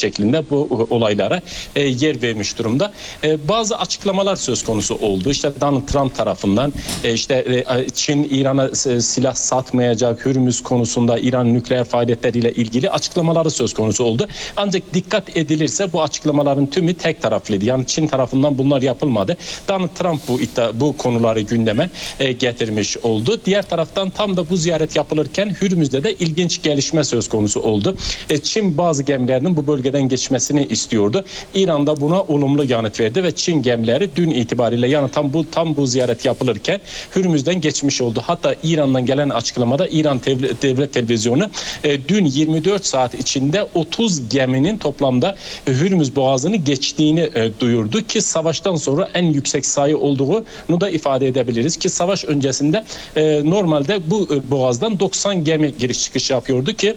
şeklinde bu olaylara yer vermiş durumda. Bazı açıklamalar söz konusu oldu. İşte Donald Trump tarafından işte Çin İran'a silah satmayacak, Hürmüz konusunda İran nükleer faaliyetleriyle ilgili açıklamaları söz konusu oldu. Ancak dikkat edilirse bu açıklamaların tümü tek taraflıydı. Yani Çin tarafından bunlar yapılmadı. Donald Trump bu konuları gündeme getirmiş oldu. Diğer taraftan tam da bu ziyaret yapılırken Hürmüz'de de ilginç gelişme söz konusu oldu. Çin bazı gemilerinin bu bölgeden geçmesini istiyordu. İran da buna olumlu yanıt verdi ve Çin gemileri dün itibariyle yani tam bu ziyaret yapılırken Hürmüz'den geçmiş oldu. Hatta İran'dan gelen açıklamada İran Devlet Televizyonu dün 24 saat içinde 30 geminin toplamda Hürmüz Boğazı'nı geçtiğini duyurdu ki savaştan sonra en yüksek sayı olduğunu da ifade edebiliriz ki savaş öncesinde normalde bu boğazdan 90 gemi giriş çıkış yapıyordu ki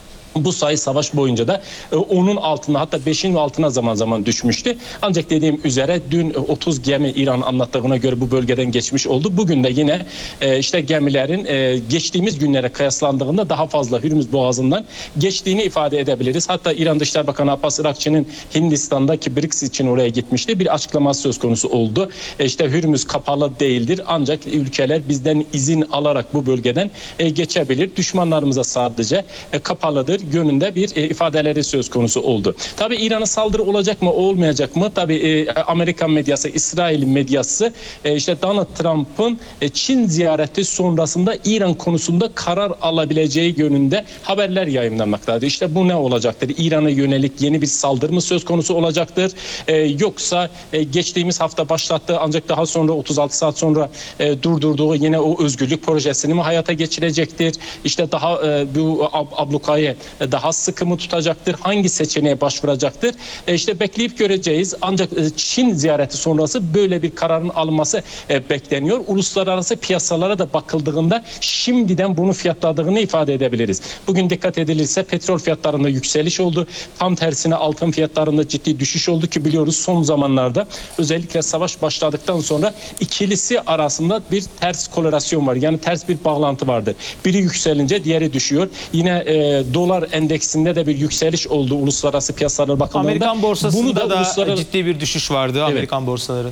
bu sayı savaş boyunca da onun altına hatta 5'in altına zaman zaman düşmüştü. Ancak dediğim üzere dün 30 gemi İran anlattığına göre bu bölgeden geçmiş oldu. Bugün de yine işte gemilerin geçtiğimiz günlere kıyaslandığında daha fazla Hürmüz Boğazı'ndan geçtiğini ifade edebiliriz. Hatta İran Dışişleri Bakanı Abbas Irakçı'nın Hindistan'daki BRICS için oraya gitmişti. Bir açıklaması söz konusu oldu. İşte Hürmüz kapalı değildir ancak ülkeler bizden izin alarak bu bölgeden geçebilir. Düşmanlarımıza sadece kapalıdır yönünde bir ifadeleri söz konusu oldu. Tabii İran'a saldırı olacak mı olmayacak mı? Tabii Amerikan medyası, İsrail medyası işte Donald Trump'ın Çin ziyareti sonrasında İran konusunda karar alabileceği yönünde haberler yayınlanmaktadır. İşte bu ne olacaktır? İran'a yönelik yeni bir saldırı mı söz konusu olacaktır? Yoksa geçtiğimiz hafta başlattığı ancak daha sonra 36 saat sonra durdurduğu yine o özgürlük projesini mi hayata geçirecektir? İşte daha bu ablukayı daha sıkı mı tutacaktır? Hangi seçeneğe başvuracaktır? İşte bekleyip göreceğiz. Ancak Çin ziyareti sonrası böyle bir kararın alınması bekleniyor. Uluslararası piyasalara da bakıldığında şimdiden bunu fiyatladığını ifade edebiliriz. Bugün dikkat edilirse petrol fiyatlarında yükseliş oldu. Tam tersine altın fiyatlarında ciddi düşüş oldu ki biliyoruz son zamanlarda özellikle savaş başladıktan sonra ikilisi arasında bir ters korelasyon var. Yani ters bir bağlantı vardır. Biri yükselince diğeri düşüyor. Yine dolar endeksinde de bir yükseliş oldu uluslararası piyasalara bakıldığında. Amerikan borsasında da ciddi ciddi bir düşüş vardı, evet. Amerikan borsalarında.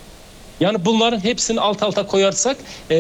Yani bunların hepsini alt alta koyarsak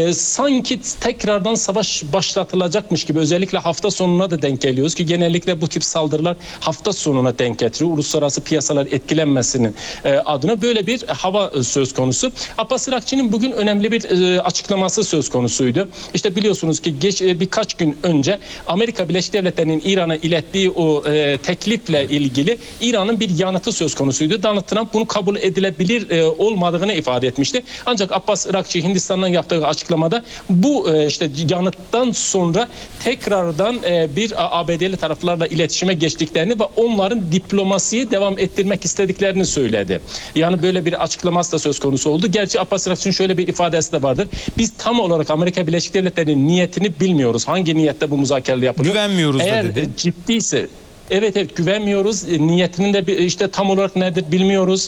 sanki tekrardan savaş başlatılacakmış gibi özellikle hafta sonuna da denk geliyoruz ki genellikle bu tip saldırılar hafta sonuna denk getiriyor. Uluslararası piyasalar etkilenmesinin adına böyle bir hava söz konusu. Abbas Irakçı'nın bugün önemli bir açıklaması söz konusuydu. İşte biliyorsunuz ki birkaç gün önce Amerika Birleşik Devletleri'nin İran'a ilettiği o teklifle ilgili İran'ın bir yanıtı söz konusuydu. Donald Trump bunu kabul edilebilir olmadığını ifade etmişti. Ancak Abbas Irakçı Hindistan'dan yaptığı açıklamada bu işte yanıttan sonra tekrardan bir ABD'li taraflarla iletişime geçtiklerini ve onların diplomasiyi devam ettirmek istediklerini söyledi. Yani böyle bir açıklaması da söz konusu oldu. Gerçi Abbas Irakçı'nın şöyle bir ifadesi de vardır. Biz tam olarak Amerika Birleşik Devletleri'nin niyetini bilmiyoruz. Hangi niyette bu müzakereler yapılıyor? Güvenmiyoruz eğer da dedi. Ciddiyse evet güvenmiyoruz. Niyetinin de işte tam olarak nedir bilmiyoruz.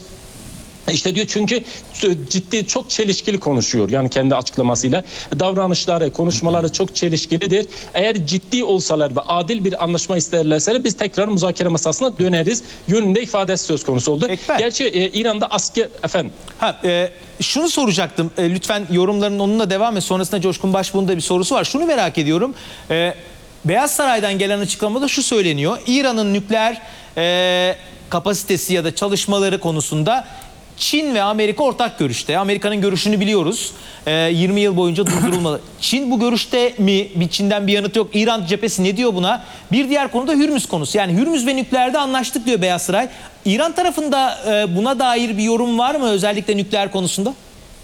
İşte diyor çünkü ciddi çok çelişkili konuşuyor yani kendi açıklamasıyla davranışları konuşmaları çok çelişkilidir. Eğer ciddi olsalar ve adil bir anlaşma isterlerse biz tekrar müzakere masasına döneriz yönünde ifadesi söz konusu oldu. Ekber. Gerçi İran'da asker efendim. Şunu soracaktım lütfen yorumların onunla devam et sonrasında Coşkun Başbuğ'un da bir sorusu var. Şunu merak ediyorum. Beyaz Saray'dan gelen açıklamada şu söyleniyor. İran'ın nükleer kapasitesi ya da çalışmaları konusunda Çin ve Amerika ortak görüşte. Amerika'nın görüşünü biliyoruz. 20 yıl boyunca durdurulmalı. Çin bu görüşte mi? Çin'den bir yanıt yok. İran cephesi ne diyor buna? Bir diğer konu da Hürmüz konusu. Yani Hürmüz ve nükleerde anlaştık diyor Beyaz Saray. İran tarafında buna dair bir yorum var mı? Özellikle nükleer konusunda?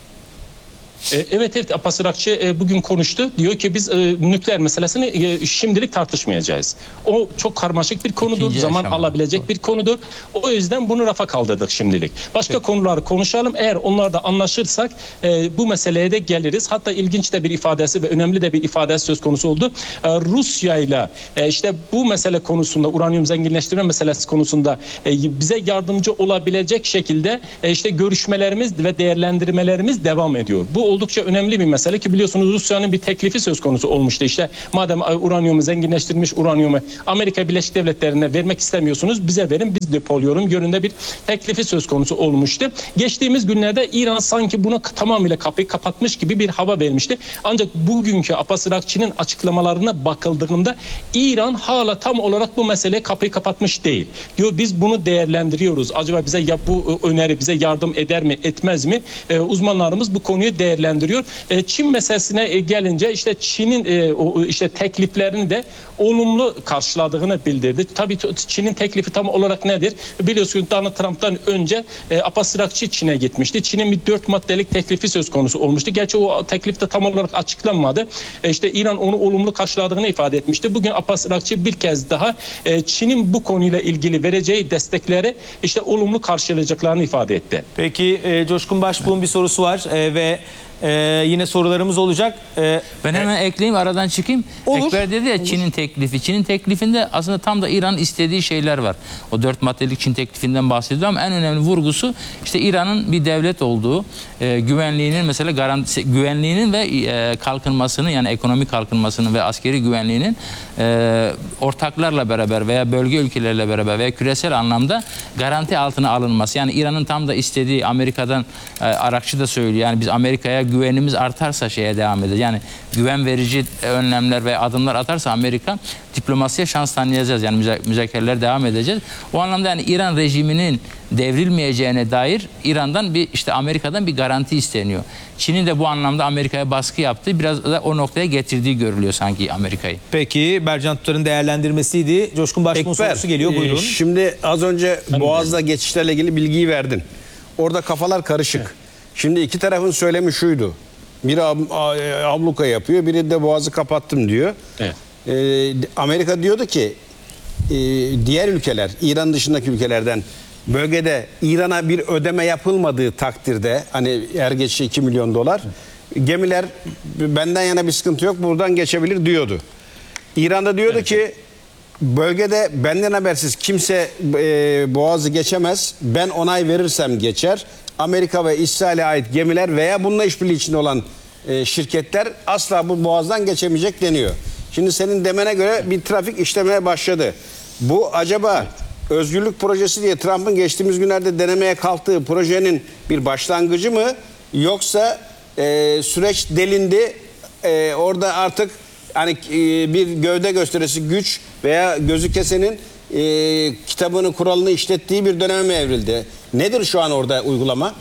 Evet Abbas Irakçı bugün konuştu. Diyor ki biz nükleer meselesini şimdilik tartışmayacağız. O çok karmaşık bir konudur. İkinci zaman aşama alabilecek bir konudur. O yüzden bunu rafa kaldırdık şimdilik. Başka konuları konuşalım. Eğer onlarda anlaşırsak bu meseleye de geliriz. Hatta ilginç de bir ifadesi ve önemli de bir ifadesi söz konusu oldu. Rusya ile işte bu mesele konusunda uranyum zenginleştirme meselesi konusunda bize yardımcı olabilecek şekilde işte görüşmelerimiz ve değerlendirmelerimiz devam ediyor. Bu oldukça önemli bir mesele ki biliyorsunuz Rusya'nın bir teklifi söz konusu olmuştu. İşte madem uranyumu zenginleştirilmiş uranyumu Amerika Birleşik Devletleri'ne vermek istemiyorsunuz bize verin biz siz depoluyorum yönünde bir teklifi söz konusu olmuştu. Geçtiğimiz günlerde İran sanki buna tamamıyla kapıyı kapatmış gibi bir hava vermişti. Ancak bugünkü Abbas Irakçı'nın açıklamalarına bakıldığında İran hala tam olarak bu meseleye kapıyı kapatmış değil. Diyor biz bunu değerlendiriyoruz. Acaba bize bu öneri bize yardım eder mi etmez mi? Uzmanlarımız bu konuyu değerlendiriyor. Çin meselesine gelince işte Çin'in işte tekliflerini de olumlu karşıladığını bildirdi. Tabii Çin'in teklifi tam olarak nedir? Biliyorsunuz Donald Trump'tan önce Abbas Irakçı Çin'e gitmişti. Çin'in bir 4 maddelik teklifi söz konusu olmuştu. Gerçi o teklif de tam olarak açıklanmadı. İşte İran onu olumlu karşıladığını ifade etmişti. Bugün Abbas Irakçı bir kez daha Çin'in bu konuyla ilgili vereceği destekleri işte olumlu karşılayacaklarını ifade etti. Peki Coşkun Başbuğ'un bir sorusu var ve yine sorularımız olacak. Ben hemen ekleyeyim, aradan çıkayım. Olur. Ekber dedi ya Çin'in teklifi. Çin'in teklifinde aslında tam da İran'ın istediği şeyler var. O 4 maddelik Çin teklifinden bahsediyor ama en önemli vurgusu işte İran'ın bir devlet olduğu, güvenliğinin mesela güvenliğinin ve kalkınmasının, yani ekonomik kalkınmasının ve askeri güvenliğinin ortaklarla beraber veya bölge ülkelerle beraber veya küresel anlamda garanti altına alınması. Yani İran'ın tam da istediği, Amerika'dan Arakçı da söylüyor. Yani biz Amerika'ya güvenimiz artarsa şeye devam edeceğiz. Yani güven verici önlemler ve adımlar atarsa Amerika, diplomasiye şans tanıyacağız. Yani müzakereler devam edeceğiz. O anlamda yani İran rejiminin devrilmeyeceğine dair İran'dan işte Amerika'dan bir garanti isteniyor. Çin'in de bu anlamda Amerika'ya baskı yaptığı, biraz da o noktaya getirdiği görülüyor sanki Amerika'yı. Peki Bercan Tutar'ın değerlendirmesiydi. Coşkun Başbuğ'un sorusu geliyor. Buyurun. Şimdi az önce Boğaz'da geçişlerle ilgili bilgiyi verdin. Orada kafalar karışık. Evet. Şimdi iki tarafın söylemi şuydu. Biri abluka yapıyor, biri de Boğaz'ı kapattım diyor. Evet. Amerika diyordu ki diğer ülkeler, İran dışındaki ülkelerden bölgede İran'a bir ödeme yapılmadığı takdirde, hani er geçişi 2 milyon dolar, gemiler benden yana bir sıkıntı yok, buradan geçebilir diyordu. İran'da diyordu ki bölgede benden habersiz kimse Boğaz'ı geçemez, ben onay verirsem geçer. Amerika ve İsrail'e ait gemiler veya bununla işbirliği içinde olan şirketler asla bu boğazdan geçemeyecek deniyor. Şimdi senin demene göre bir trafik işlemeye başladı. Bu acaba özgürlük projesi diye Trump'ın geçtiğimiz günlerde denemeye kalktığı projenin bir başlangıcı mı? Yoksa süreç delindi, orada artık hani bir gövde gösterisi güç veya gözü kesenin kitabını, kuralını işlettiği bir döneme mi evrildi? Nedir şu an orada uygulama?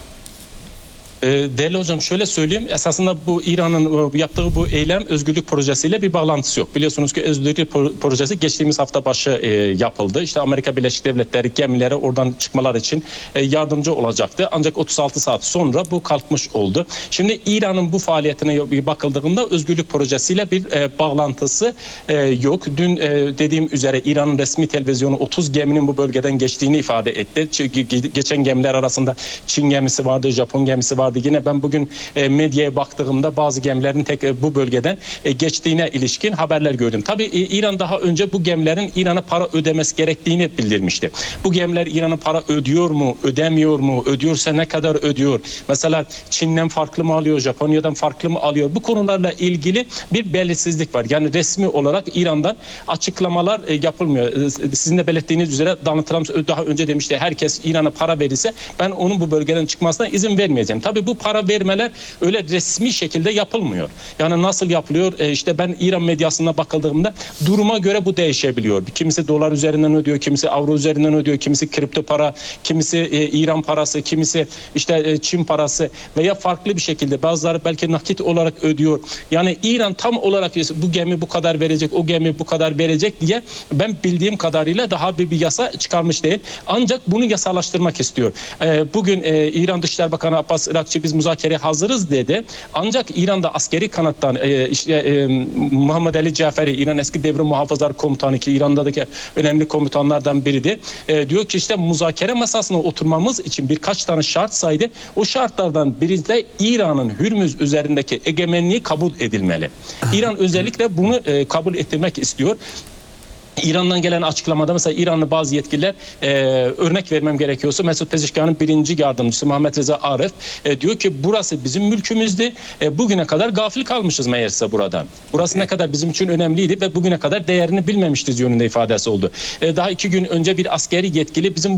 Değerli hocam şöyle söyleyeyim. Esasında bu İran'ın yaptığı bu eylem özgürlük projesiyle bir bağlantısı yok. Biliyorsunuz ki özgürlük projesi geçtiğimiz hafta başı yapıldı. İşte Amerika Birleşik Devletleri gemilere oradan çıkmalar için yardımcı olacaktı. Ancak 36 saat sonra bu kalkmış oldu. Şimdi İran'ın bu faaliyetine bir bakıldığında özgürlük projesiyle bir bağlantısı yok. Dün dediğim üzere İran'ın resmi televizyonu 30 geminin bu bölgeden geçtiğini ifade etti. Geçen gemiler arasında Çin gemisi vardı, Japon gemisi vardı. Yine ben bugün medyaya baktığımda bazı gemilerin bu bölgeden geçtiğine ilişkin haberler gördüm. Tabii İran daha önce bu gemilerin İran'a para ödemesi gerektiğini bildirmişti. Bu gemiler İran'a para ödüyor mu, ödemiyor mu, ödüyorsa ne kadar ödüyor? Mesela Çin'den farklı mı alıyor, Japonya'dan farklı mı alıyor? Bu konularla ilgili bir belirsizlik var. Yani resmi olarak İran'dan açıklamalar yapılmıyor. Sizin de belirttiğiniz üzere Donald Trump daha önce demişti, herkes İran'a para verirse ben onun bu bölgeden çıkmasına izin vermeyeceğim. Tabii bu para vermeler öyle resmi şekilde yapılmıyor. Yani nasıl yapılıyor? İşte ben İran medyasına bakıldığımda duruma göre bu değişebiliyor. Kimisi dolar üzerinden ödüyor, kimisi avro üzerinden ödüyor, kimisi kripto para, kimisi İran parası, kimisi işte Çin parası veya farklı bir şekilde, bazıları belki nakit olarak ödüyor. Yani İran tam olarak bu gemi bu kadar verecek, o gemi bu kadar verecek diye ben bildiğim kadarıyla daha bir yasa çıkarmış değil. Ancak bunu yasalaştırmak istiyor. Bugün İran Dışişleri Bakanı Abbas Irakçı biz müzakereye hazırız dedi. Ancak İran'da askeri kanattan Muhammed Ali Caferi, İran eski devrim muhafızlar komutanı ki İran'daki önemli komutanlardan biridir. Diyor ki işte müzakere masasına oturmamız için birkaç tane şart saydı. O şartlardan biri de İran'ın Hürmüz üzerindeki egemenliği kabul edilmeli. İran özellikle bunu kabul ettirmek istiyor. İran'dan gelen açıklamada mesela İranlı bazı yetkililer örnek vermem gerekiyorsa Mesut Pezeshkian'ın birinci yardımcısı Muhammed Reza Arif diyor ki burası bizim mülkümüzdü. Bugüne kadar gafil kalmışız meğerse buradan. Burası ne kadar bizim için önemliydi ve bugüne kadar değerini bilmemişiz yönünde ifadesi oldu. Daha 2 gün önce bir askeri yetkili bizim